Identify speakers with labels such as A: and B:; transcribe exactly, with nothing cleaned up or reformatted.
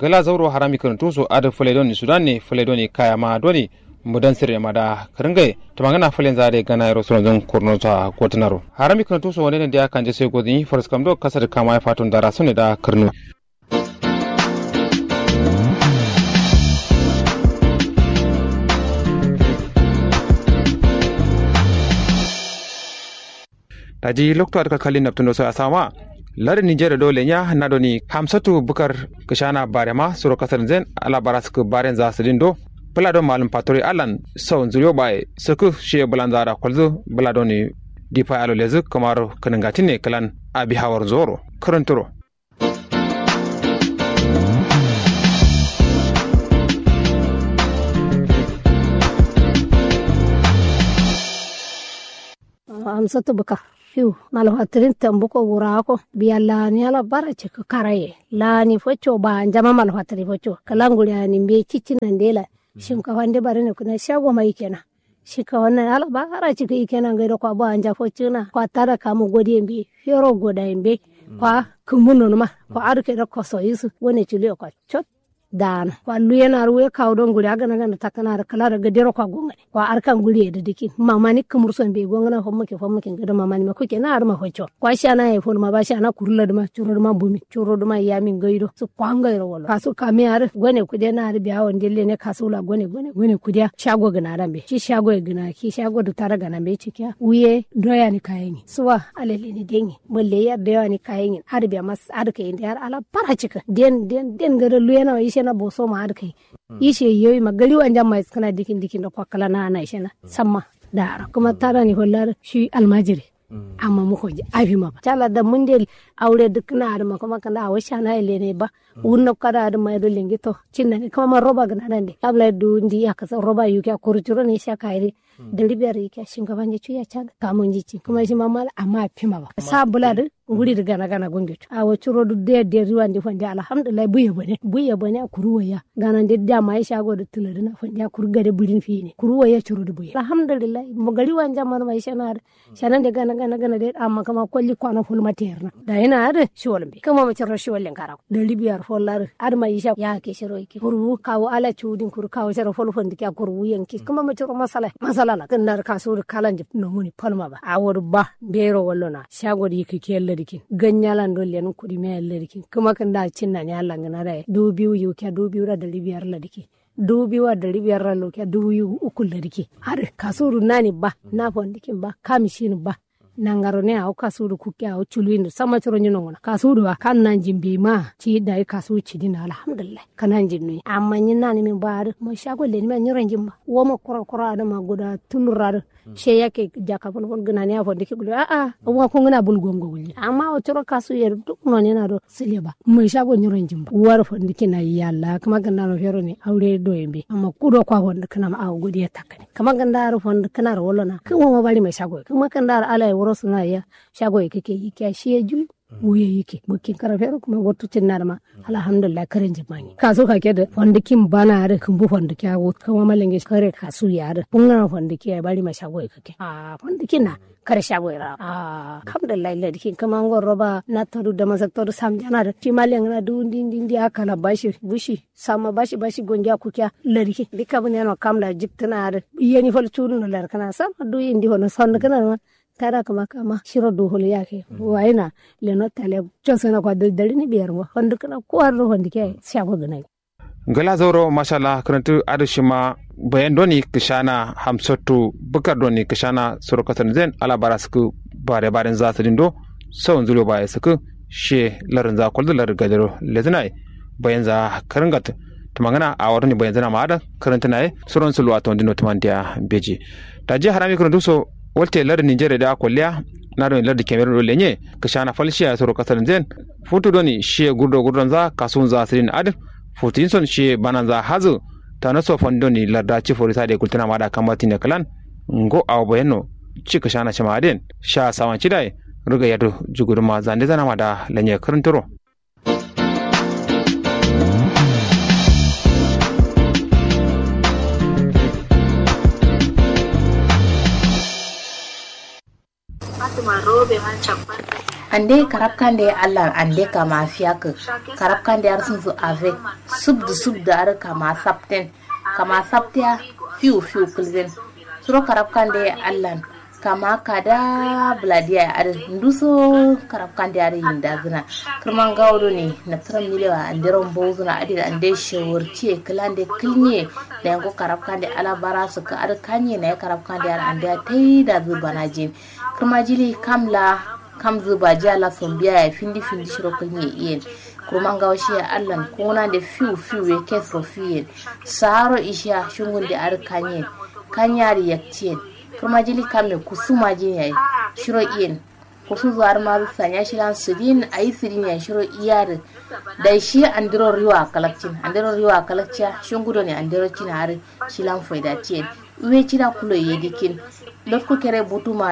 A: gala zauro harami kan tuso ada fuledon ni sudan ne fuledon ni kaya ma doni mudan sirre ma da karingai to magana fulen zare gana yaro sunan zon kurno ta kotunaro harami kan tuso wani ne da kan je sai godin forest kamdo kasar kama ya fatun dara sunne da karno taji lokto adka kalin naptundo so asama lar Nigeria dole nya nadoni hamsatu bukar kishana barema suro kasar zen ala barasku baren za sidindo bulado malum patori alan so nzuriyo bai suku she bulanzara kolzu bulado ni dipa alo lezu kamaro kanangatine kalan abi hawar zoro kuranturo
B: hamsatu bukar fiu malo hatrin tambuko wurako biyalla ni ala barace ka karaye lani focho ba jama malo hatri focho kalanguli ani mbe cici nandela shinka wande barene kuna shago mai kenan shika wannan ala barace ka kenan gaida kwa ba anja focho na kwa tara kamu godi mbe fero goda mbe kwa kumuno ma kwa arke da koso yisu wone chule kwa chot dana kwa luyena ruwe kawdon guri aga naga takana ar kala daga dero kwa gongani kwa arkan guri da dikin mamani kumurson be gongana hommake hommake gada mamani ma kuke na ar ma hocho kwa shana e fon ma ba shana kurla duma churo duma bumi churo duma yamin gaido su kwanga ro wala kasu kame ar gone kude na ar biya won delle ne kasu la gone gone gone kudiya shago gana rambe shi shago e gana ki shago da tara gana be cikiya uye doya ni kayeni suwa alele ni dengi bolle ya doya ni kayeni har biya mas ar kai inda har ala para cika den den den gada luyena wa na boso ma har kai ishe yoyi magari wanjan mai kana dikin dikin da kwakala na ana ishe na samma da kuma tara ni hollar shi almajiri amma muko abi ma tala da mun del aure duk na da kuma kana washa na ile ne ba wunna kada da mai do lingito cinna ne kuma roba ga nan de abla du ndi ya ka roba yuke kurjuro ne sha kaire da libiyar yake shingaban ya ciya can kamun jici kuma shi mamala amma fima ba sabula da guri da gana gana gungitu a wacce rodu da da ruwan da fandi alhamdulillah buye bane buye bane a kuruwaya ganan da da mai shago da tulada na fandi a kurga da burin fi ne kuruwaya ciro da buye alhamdulillah mu gari wan jamar mai shanar shanan da gana gana gana da amma kama kolli kwana fulma tayarna da yana da shiwal be kuma mace rashi wallen karaw da libiyar follar ar mai sha ya ke shiro yake kuru kawo ala cudin kuru kawo shiro fol fandi ka kuru yanki kuma mace ro masala masala la kan dar kaso da kalan da no muni palma ba a wor ba bero wallona shago da yake kelle dikin ganyalan dolle nun kudi me yalle dikin kuma kan da cinna ne Allah ngana rai dubiu yuke dubiu da libiyar la dikin dubiu da libiyar la loke dubiu ukul la dikin har kasuru nani ba na fondikin ba kamishin ba nangaro ne au kasuru kuke au chuluindu sama choro nyino ngona kasuru wa kan nan jimbi ma ci da kasu ci dina alhamdulillah kanan jinni amma nyina ni min bar mo shago le ni men nyoro jimba wo mo kora kora da ma goda tulurado she yake jaka fon fon gana ne afon dike bulu a a wa ko ngana bul gongo wulni amma o choro kasu yer duk no ne na do sileba mo shago nyoro jimba war fon dike na yalla kama ganda no fero ne aure do yembe amma kudo kwa fon kana ma aw godi takane kama ganda ro fon kana ro wolona kuma mo bari mai shago kuma ganda ala wuro suna ya shago yake ke yi kya shi ya ju wuye yake bukin karafero kuma wato cinna ma alhamdulillah karin jimani kaso kake da fondikin bana da kumbu fondike ya wot kuma malinge kare kasu ya da bunga fondike ya bari ma shago yake a fondikin na kare shago ya a alhamdulillah la dikin kuma ngor roba na toru da masaktor samjana da timaleng na du din din dia kala bashi bushi sama bashi bashi gonja kukya ladiki dikabune no kamla jiktana da yeni fol chunu lar kana sama du indi hono son kana tara kama kama shiro duhul yake waina leno tale chosena kwa daldali ni biyarwa hondu kana kuwarro hondike shago ganai
A: gala zauro mashallah karantu adushima bayan doni kishana hamsotu bukar doni kishana surokatan zen ala barasku bare baren za dindo sawun zulo baya suku she larin za kullu lar gadaro lezinai bayan za karangat tumangana a warni bayan zana maada karanta nae suron sulu aton dino tumandia beji taje harami karantu so walte lar Nigeria da kolya na don lar Cameroon dole ne kashana falshiya soro kasar zen futu doni she gurdo gurdon za kasun za sirin ad futin son she bananza hazu ta naso fondoni lar da ci forisa de kultana mada kamati ne kalan ngo aw bayano ci kashana chamaden sha sawan ci dai ruga yado jugurma zande zana mada lanye karantoro
C: Marobe man chappan ande karabkan da Allah ande kama fiyak karabkan da sun su avec sub du sub da ar kama sapten kama saptia fiu fiu kulzen suro karabkan da Allah kama kada bladia ar nduso karabkan da ar hinda zina kurman gawdo ne na tram milewa andiron bozuna adi da ande shawarci klande kilne da yango karabkan da alabara su ka ar kanye na karabkan da ar ande tai da zubana jin kuma jili kamla kam zuba jala son biya ya findi findi shiro kunye iyen kuma ga washi ya allan kuna da fiu fiu ya kes for fiyen saro isha shungun da ar kanye kanyari yaktien kuma jili kamme kusuma jin yayi shiro iyen kusun zuwar ma sanya shiran sudin ayi sudin ya shiro iyar da shi andiro riwa kalakcin andiro riwa kalakcia shungudo ne andiro cina har shilan faida tien uwe cina kulo yedikin lokko kere butuma